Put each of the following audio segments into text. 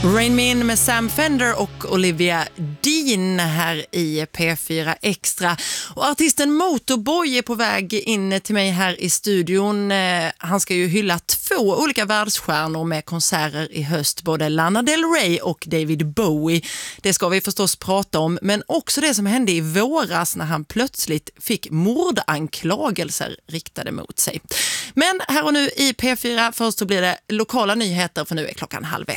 Rain Me In med Sam Fender och Olivia Dean här i P4 Extra. Och artisten Motorboy är på väg in till mig här i studion. Han ska ju hylla 2 olika världsstjärnor med konserter i höst. Både Lana Del Rey och David Bowie. Det ska vi förstås prata om. Men också det som hände i våras när han plötsligt fick mordanklagelser riktade mot sig. Men här och nu i P4 först så blir det lokala nyheter, för nu är klockan 12:30.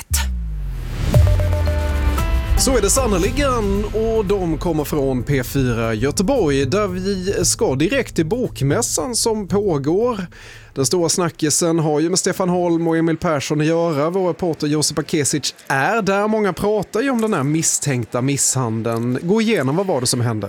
Så är det sannoliken, och de kommer från P4 Göteborg där vi ska direkt till bokmässan som pågår. Den stora snackisen har ju med Stefan Holm och Emil Persson att göra. Vår reporter Josipa Kesic är där. Många pratar ju om den här misstänkta misshandeln. Gå igenom, vad var det som hände?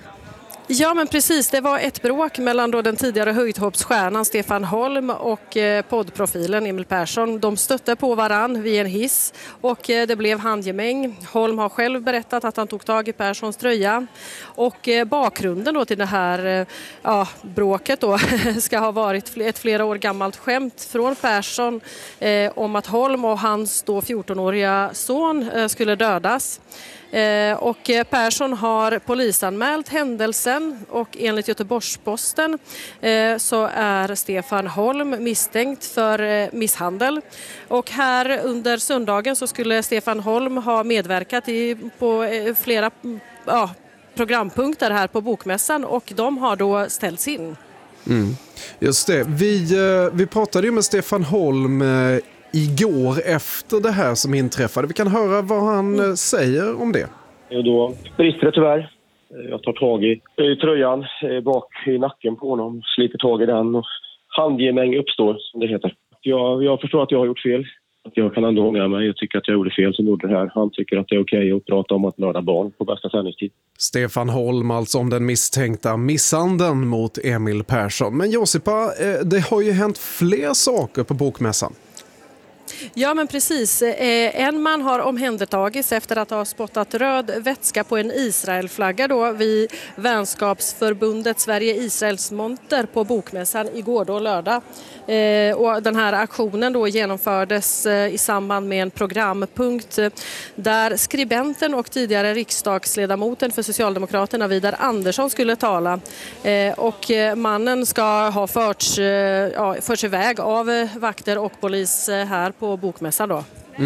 Ja, men precis. Det var ett bråk mellan då den tidigare höjdhoppsstjärnan Stefan Holm och poddprofilen Emil Persson. De stötte på varann vid en hiss och det blev handgemäng. Holm har själv berättat att han tog tag i Perssons tröja. Och bakgrunden då till det här bråket då ska ha varit ett flera år gammalt skämt från Persson om att Holm och hans då 14-åriga son skulle dödas. Och Persson har polisanmält händelsen, och enligt Göteborgs-Posten så är Stefan Holm misstänkt för misshandel. Och här under söndagen så skulle Stefan Holm ha medverkat på flera programpunkter här på bokmässan, och de har då ställts in. Just det. Vi pratade ju med Stefan Holm igår efter det här som inträffade. Vi kan höra vad han säger om det. Och då brister det tyvärr. Jag tar tag i tröjan bak i nacken på honom, sliter tag i den och handgemäng uppstår, som det heter. Jag förstår att jag har gjort fel. Att jag kan ändå ångra mig. Jag tycker att jag gjorde fel som gjorde det här. Han tycker att det är okej att prata om att mörda barn på bästa sändningstid. Stefan Holm alltså om den misstänkta misshandeln mot Emil Persson. Men Josipa, det har ju hänt fler saker på bokmässan. Ja, men precis. En man har omhändertagits efter att ha spottat röd vätska på en Israelflagga då vid vänskapsförbundet Sverige-Israels monter på bokmässan igår då lördag. Och den här aktionen då genomfördes i samband med en programpunkt där skribenten och tidigare riksdagsledamoten för Socialdemokraterna Vidar Andersson skulle tala. Och mannen ska ha förts iväg av vakter och polis här på bokmässan då.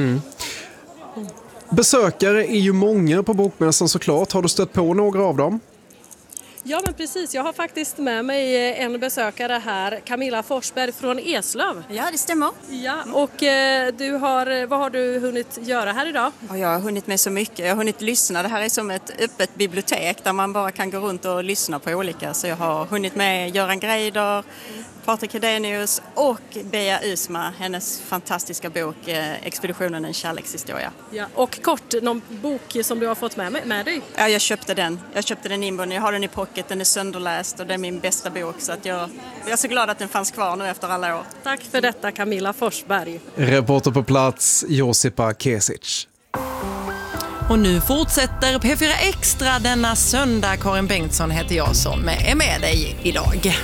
Besökare är ju många på bokmässan såklart. Har du stött på några av dem? Ja, men precis. Jag har faktiskt med mig en besökare här, Camilla Forsberg från Eslöv. Ja, det stämmer. Ja, och vad har du hunnit göra här idag? Och jag har hunnit med så mycket. Jag har hunnit lyssna. Det här är som ett öppet bibliotek där man bara kan gå runt och lyssna på olika. Så jag har hunnit med Göran Greider, Patrik Hedenius och Bea Usma, hennes fantastiska bok Expeditionen, en kärlekshistoria. Ja. Och kort, någon bok som du har fått med dig? Ja, jag köpte den. Jag köpte den inbunden. Jag har den i pocket, den är sönderläst och det är min bästa bok. Så att jag är så glad att den fanns kvar nu efter alla år. Tack för detta, Camilla Forsberg. Reporter på plats, Josipa Kesic. Och nu fortsätter P4 Extra denna söndag. Karin Bengtsson heter jag som är med dig idag.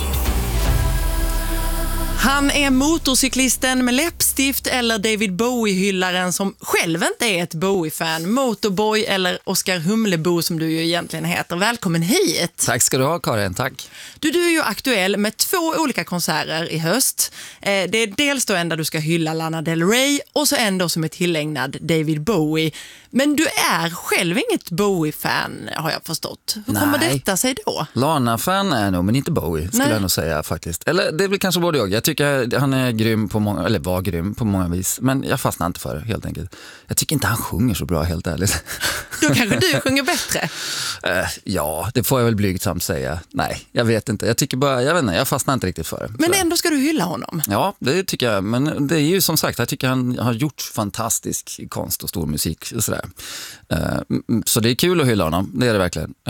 Han är motorcyklisten med läppstift eller David Bowie-hyllaren som själv inte är ett Bowie-fan. Motorboy eller Oskar Humlebo som du ju egentligen heter. Välkommen hit! Tack ska du ha, Karin. Tack. Du är ju aktuell med 2 olika konserter i höst. Det är dels då en där du ska hylla Lana Del Rey och så en då som är tillägnad David Bowie. Men du är själv inget Bowie-fan, har jag förstått. Hur kommer detta sig då? Lana-fan är nog, men inte Bowie, skulle jag nog säga faktiskt. Eller det är väl kanske både jag tycker han är grym på många, eller var grym på många vis. Men jag fastnar inte för det, helt enkelt. Jag tycker inte han sjunger så bra, helt ärligt. Då kanske du sjunger bättre? Ja, det får jag väl blygsamt säga. Nej, jag vet inte. Jag fastnar inte riktigt för det. Men ändå ska du hylla honom? Ja, det tycker jag. Men det är ju som sagt, jag tycker han har gjort fantastisk konst och stor musik och sådär. Så det är kul att hylla honom, det är det verkligen.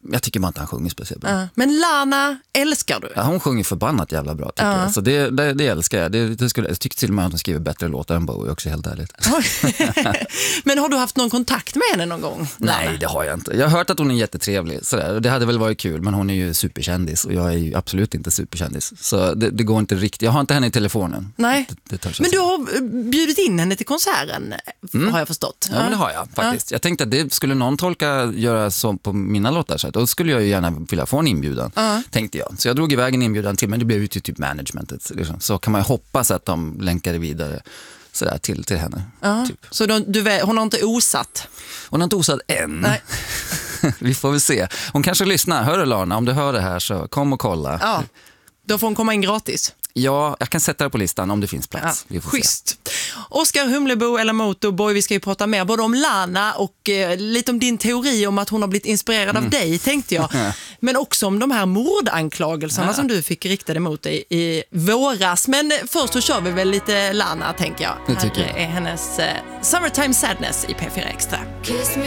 Jag tycker bara inte han sjunger speciellt bra. Men Lana älskar du? Ja, hon sjunger förbannat jävla bra tycker jag. Så det älskar jag. Jag tycker till och med att hon skriver bättre låtar än Bowie också, helt ärligt. Men har du haft någon kontakt med henne någon gång? Nej, det har jag inte. Jag har hört att hon är jättetrevlig. Sådär. Det hade väl varit kul, men hon är ju superkändis och jag är ju absolut inte superkändis. Så det går inte riktigt. Jag har inte henne i telefonen. Nej, men du har bjudit in henne till konserten, har jag förstått. Ja, men det har jag faktiskt. Jag tänkte att det skulle någon tolka göra så på mina låtar, så då skulle jag ju gärna vilja få en inbjudan, tänkte jag. Så jag drog iväg en inbjudan till, men det blev ju till typ managementet. Liksom. Så kan man ju hoppas att de länkade vidare sådär till henne. Typ. Så hon har inte osatt? Hon har inte osat än. Nej. Vi får väl se. Hon kanske lyssnar. Hör du, Lana, om du hör det här så kom och kolla. Ja, då får hon komma in gratis. Ja, jag kan sätta det på listan om det finns plats. Vi får schysst. Se. Oskar Humlebo eller Motorboy, vi ska ju prata mer både om Lana och lite om din teori om att hon har blivit inspirerad av dig, tänkte jag. Men också om de här mordanklagelserna som du fick riktade mot dig i våras. Men först så kör vi väl lite Lana, tänker jag. Det tycker jag. Här är hennes Summertime Sadness i P4 Extra.